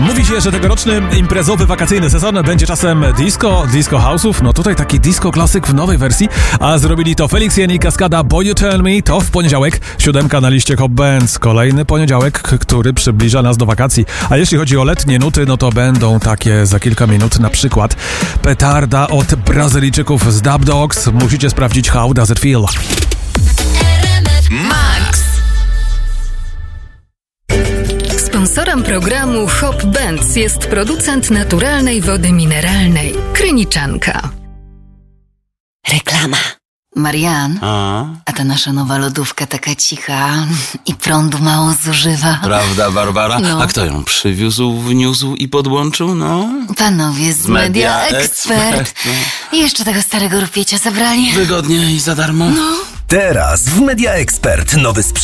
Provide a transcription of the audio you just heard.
Mówi się, że tegoroczny imprezowy, wakacyjny sezon będzie czasem disco house'ów. No tutaj taki disco klasyk w nowej wersji, a zrobili to Felix Jen i Kaskada Boy You Tell Me. To w poniedziałek, 7 na liście Hot Bands. Kolejny poniedziałek, który przybliża nas do wakacji. A jeśli chodzi o letnie nuty, no to będą takie za kilka minut. Na przykład Petarda od Brazylijczyków z Dub Dogs. Musicie sprawdzić How Does It Feel. Max. Sponsorem programu Hot Bands jest producent naturalnej wody mineralnej Kryniczanka. Reklama. Marian, a ta nasza nowa lodówka taka cicha i prądu mało zużywa. Prawda, Barbara? No. A kto ją przywiózł, wniósł i podłączył, no? Panowie z Media Expert. I jeszcze tego starego rupiecia zabrali. Wygodnie i za darmo. No. Teraz w Media Expert nowy sprzęt